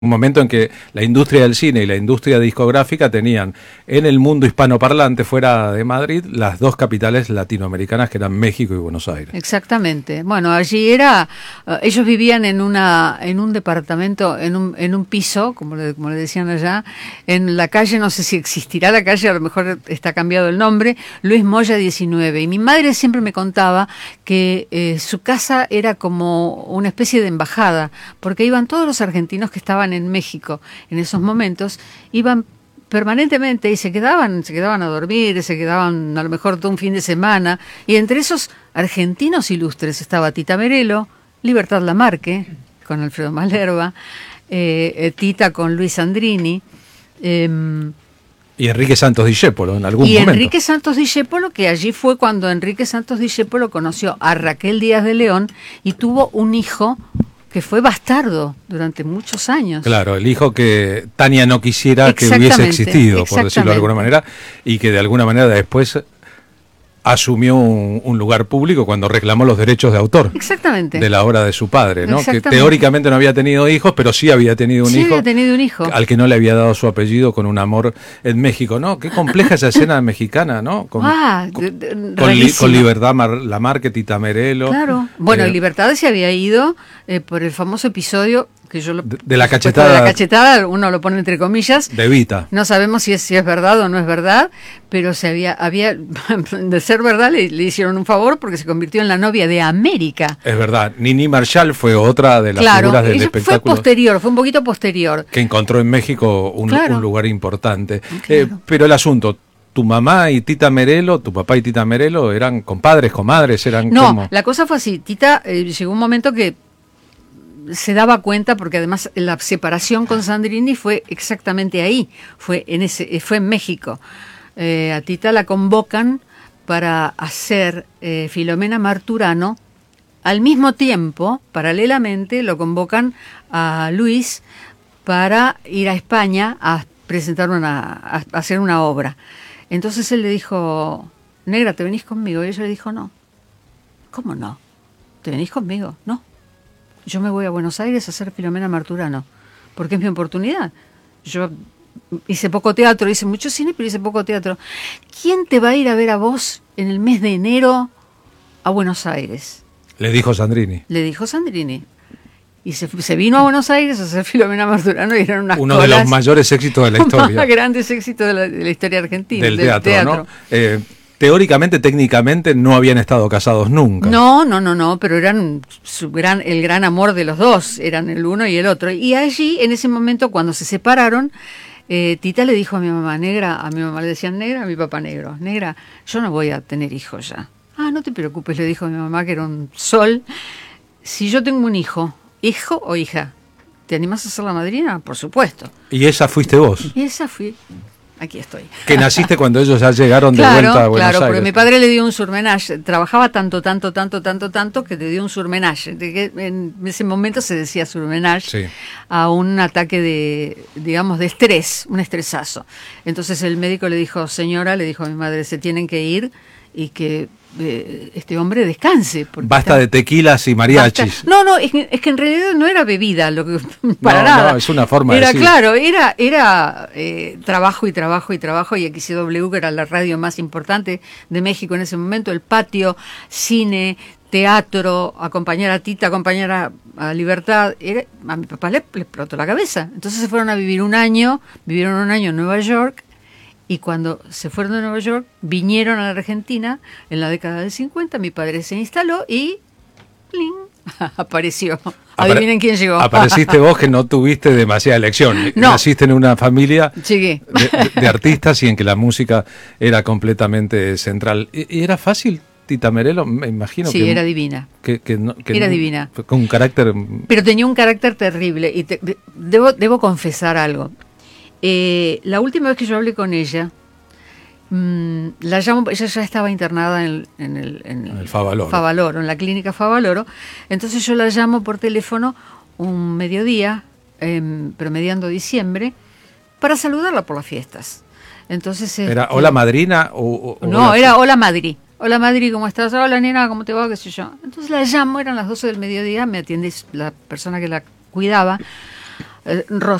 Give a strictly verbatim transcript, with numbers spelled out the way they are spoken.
Un momento en que la industria del cine y la industria discográfica tenían en el mundo hispanoparlante, fuera de Madrid, las dos capitales latinoamericanas que eran México y Buenos Aires. Exactamente. Bueno, allí era, uh, ellos vivían en una, en un departamento, en un, en un piso, como le, como le decían allá, en la calle, no sé si existirá la calle, a lo mejor está cambiado el nombre, Luis Moya diecinueve. Y mi madre siempre me contaba que eh, su casa era como una especie de embajada, porque iban todos los argentinos que estaban en México en esos momentos, iban permanentemente y se quedaban, se quedaban a dormir, se quedaban a lo mejor todo un fin de semana, y entre esos argentinos ilustres estaba Tita Merello, Libertad Lamarque, con Alfredo Malerba, eh, eh, Tita con Luis Sandrini, eh, y Enrique Santos Discépolo en algún y momento. Y Enrique Santos Discépolo, que allí fue cuando Enrique Santos Discépolo conoció a Raquel Díaz de León y tuvo un hijo que fue bastardo durante muchos años. Claro, el hijo que Tania no quisiera que hubiese existido, por decirlo de alguna manera, y que de alguna manera después asumió un, un lugar público cuando reclamó los derechos de autor. Exactamente. De la obra de su padre, ¿no? Que teóricamente no había tenido hijos, pero sí había tenido un sí hijo. había tenido un hijo. Al que no le había dado su apellido con un amor en México, ¿no? Qué compleja esa escena mexicana, ¿no? Con, ah, con, con, li, con Libertad Lamarque, Tita Merello. Claro. Bueno, eh, Libertad se había ido eh, por el famoso episodio que yo lo, de, de la cachetada. De la cachetada, uno lo pone entre comillas. De Vita. No sabemos si es, si es verdad o no es verdad, pero se había, había de ser verdad le, le hicieron un favor porque se convirtió en la novia de América. Es verdad. Nini Marshall fue otra de las claro, figuras del espectáculo. Fue posterior, fue un poquito posterior. Que encontró en México un, claro. un lugar importante. Claro. Eh, pero el asunto, tu mamá y Tita Merello, tu papá y Tita Merello, ¿eran compadres, comadres? Eran no, como... la cosa fue así. Tita, eh, llegó un momento que se daba cuenta, porque además la separación con Sandrini fue exactamente ahí, fue en ese, fue en México. Eh, a Tita la convocan para hacer eh, Filomena Marturano. Al mismo tiempo, paralelamente, lo convocan a Luis para ir a España a presentar una, a hacer una obra. Entonces él le dijo: negra, ¿te venís conmigo? Y ella le dijo: no. ¿Cómo no? ¿Te venís conmigo? No. Yo me voy a Buenos Aires a hacer Filomena Marturano, porque es mi oportunidad. Yo hice poco teatro, hice mucho cine, pero hice poco teatro. ¿Quién te va a ir a ver a vos en el mes de enero a Buenos Aires? Le dijo Sandrini. Le dijo Sandrini. Y se, se vino a Buenos Aires a hacer Filomena Marturano y eran unas Uno colas, de los mayores éxitos de la historia. Uno de los grandes éxitos de la, de la historia argentina. Del, del teatro, teatro. ¿no? Eh, teóricamente, técnicamente, no habían estado casados nunca. No, no, no, no, pero eran su gran, el gran amor de los dos, eran el uno y el otro. Y allí, en ese momento, cuando se separaron, eh, Tita le dijo a mi mamá: negra, a mi mamá le decían negra, a mi papá negro, negra, yo no voy a tener hijos ya. Ah, no te preocupes, le dijo a mi mamá, que era un sol. Si yo tengo un hijo, hijo o hija, ¿te animás a ser la madrina? Por supuesto. Y esa fuiste vos. Y esa fui. Aquí estoy. Que naciste cuando ellos ya llegaron de claro, vuelta a Buenos Aires. Claro, porque Aires. mi padre le dio un surmenage. Trabajaba tanto, tanto, tanto, tanto, tanto que le dio un surmenage. De que en ese momento se decía surmenage sí. a un ataque de, digamos, de estrés, un estresazo. Entonces el médico le dijo: señora, le dijo a mi madre, se tienen que ir y que eh, este hombre descanse. Basta está... de tequilas y mariachis. Basta... No, no, es que, es que en realidad no era bebida, lo que para no, nada. No, es una forma era, de decir. Claro, era, era eh, trabajo y trabajo y trabajo, y X C W, que era la radio más importante de México en ese momento, el patio, cine, teatro, acompañar a Tita, acompañar a, a Libertad. Era, a mi papá le, le explotó la cabeza. Entonces se fueron a vivir un año, vivieron un año en Nueva York. Y cuando se fueron de Nueva York, vinieron a la Argentina en la década del cincuenta, mi padre se instaló y ¡pling! Apareció. Adivinen quién llegó. Apareciste vos, que no tuviste demasiada elección. No. Naciste en una familia de, de, de artistas y en que la música era completamente central. ¿Y era fácil, Tita Merello? Me imagino sí, que... Sí, era divina. Que, que no, que era no, divina. Con un carácter... Pero tenía un carácter terrible. Y te, debo, debo confesar algo. Eh, la última vez que yo hablé con ella, mmm, la llamo, ella ya estaba internada en, en el, en en el Favaloro. Favaloro, en la clínica Favaloro. Entonces yo la llamo por teléfono un mediodía, eh, promediando diciembre, para saludarla por las fiestas. Entonces ¿Era este, hola madrina o, o no, hola... era hola Madri. Hola Madri, ¿cómo estás? Hola nena, ¿cómo te va? ¿Qué sé yo? Entonces la llamo, eran las doce del mediodía, me atiende la persona que la cuidaba. eh,